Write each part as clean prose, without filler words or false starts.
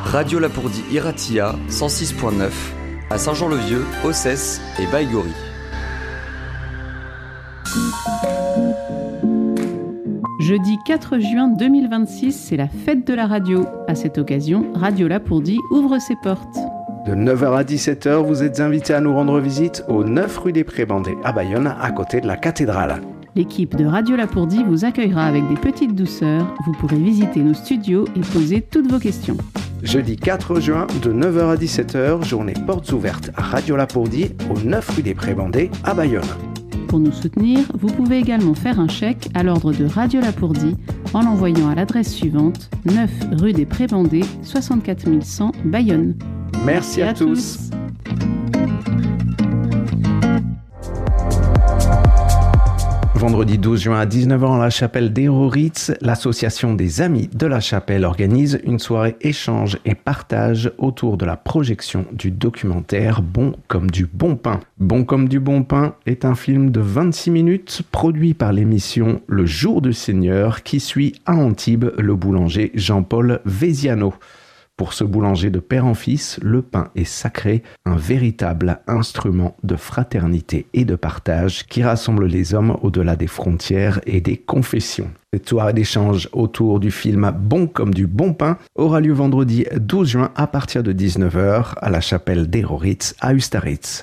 Radio Lapourdie Iratia 106.9 à Saint-Jean-le-Vieux, Ossès et Baïgori. Jeudi 4 juin 2026, c'est la fête de la radio. À cette occasion, Radio Lapourdie ouvre ses portes. De 9h à 17h, vous êtes invités à nous rendre visite au 9 rue des Prébandés à Bayonne, à côté de la cathédrale. L'équipe de Radio Lapourdie vous accueillera avec des petites douceurs. Vous pourrez visiter nos studios et poser toutes vos questions. Jeudi 4 juin, de 9h à 17h, journée portes ouvertes à Radio Lapourdie, au 9 rue des Prébandés à Bayonne. Pour nous soutenir, vous pouvez également faire un chèque à l'ordre de Radio Lapourdie en l'envoyant à l'adresse suivante, 9 rue des Prébandés, 64 100 Bayonne. Merci à tous. Vendredi 12 juin à 19h à la chapelle d'Héroritz, l'association des Amis de la Chapelle organise une soirée échange et partage autour de la projection du documentaire Bon comme du bon pain. Bon comme du bon pain est un film de 26 minutes produit par l'émission Le Jour du Seigneur qui suit à Antibes le boulanger Jean-Paul Véziano. Pour ce boulanger de père en fils, le pain est sacré, un véritable instrument de fraternité et de partage qui rassemble les hommes au-delà des frontières et des confessions. Cette soirée d'échange autour du film Bon comme du bon pain aura lieu vendredi 12 juin à partir de 19h à la chapelle d'Héroritz à Ustaritz.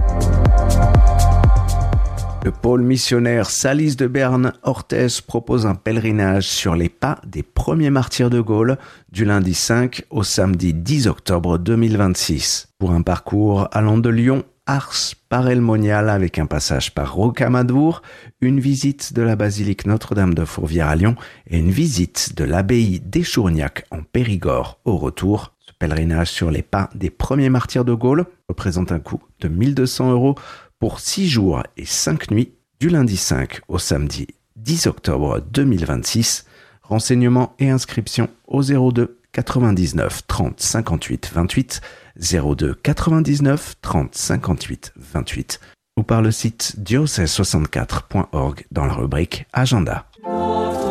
Le pôle missionnaire Salis de Berne-Orthez propose un pèlerinage sur les pas des premiers martyrs de Gaulle du lundi 5 au samedi 10 octobre 2026. Pour un parcours allant de Lyon, Ars par El Monial avec un passage par Rocamadour, une visite de la basilique Notre-Dame de Fourvière à Lyon et une visite de l'abbaye d'Échourgnac en Périgord au retour. Ce pèlerinage sur les pas des premiers martyrs de Gaulle représente un coût de 1 200 € pour 6 jours et 5 nuits, du lundi 5 au samedi 10 octobre 2026. Renseignements et inscriptions au 02 99 30 58 28, 02 99 30 58 28 ou par le site diocèse64.org dans la rubrique Agenda.